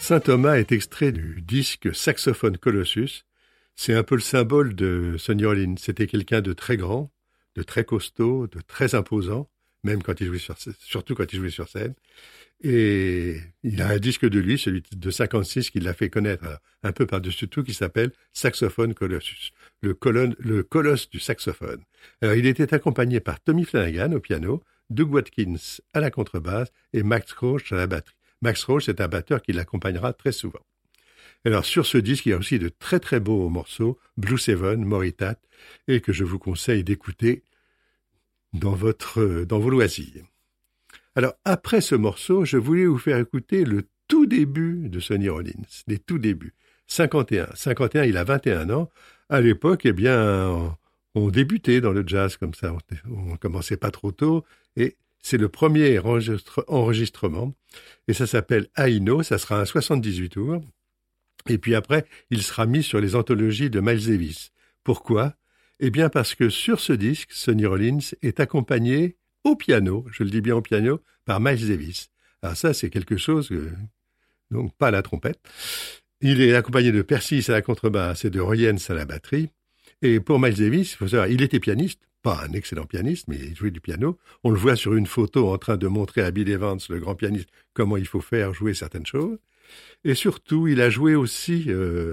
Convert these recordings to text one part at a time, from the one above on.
Saint Thomas est extrait du disque Saxophone Colossus. C'est un peu le symbole de Sonny Rollins. C'était quelqu'un de très grand, de très costaud, de très imposant, même quand il jouait surtout quand il jouait sur scène. Et il a un disque de lui, celui de 56, qui l'a fait connaître un peu par-dessus tout, qui s'appelle Saxophone Colossus, le colosse du saxophone. Alors, il était accompagné par Tommy Flanagan au piano, Doug Watkins à la contrebasse et Max Roach à la batterie. Max Roach est un batteur qui l'accompagnera très souvent. Alors, sur ce disque, il y a aussi de très très beaux morceaux, Blue Seven, Moritat, et que je vous conseille d'écouter dans vos loisirs. Alors, après ce morceau, je voulais vous faire écouter le tout début de Sonny Rollins, les tout débuts. 51, il a 21 ans. À l'époque, eh bien, on débutait dans le jazz comme ça. On commençait pas trop tôt. Et c'est le premier enregistrement. Et ça s'appelle Aino. Ça sera un 78 tours. Et puis après, il sera mis sur les anthologies de Miles Davis. Pourquoi ? Eh bien, parce que sur ce disque, Sonny Rollins est accompagné au piano, je le dis bien au piano, par Miles Davis. Alors ça, c'est quelque chose, donc pas à la trompette. Il est accompagné de Persis à la contrebasse et de Royens à la batterie. Et pour Miles Davis, il faut savoir, il était pianiste, pas un excellent pianiste, mais il jouait du piano. On le voit sur une photo en train de montrer à Bill Evans, le grand pianiste, comment il faut faire jouer certaines choses. Et surtout, il a joué aussi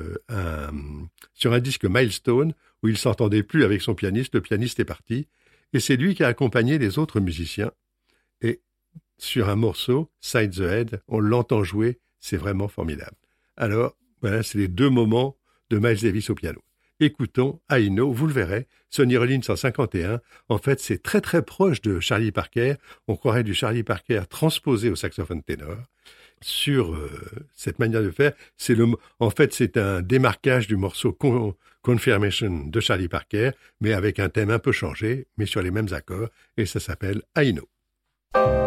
sur un disque Milestone, où il s'entendait plus avec son pianiste, le pianiste est parti, et c'est lui qui a accompagné les autres musiciens. Et sur un morceau, Side the Head, on l'entend jouer, c'est vraiment formidable. Alors, voilà, c'est les deux moments de Miles Davis au piano. Écoutons I Know, vous le verrez, Sonny Rollins en 51. En fait, c'est très très proche de Charlie Parker. On croirait du Charlie Parker transposé au saxophone ténor. Sur cette manière de faire, en fait, c'est un démarquage du morceau Confirmation de Charlie Parker, mais avec un thème un peu changé, mais sur les mêmes accords, et ça s'appelle I Know.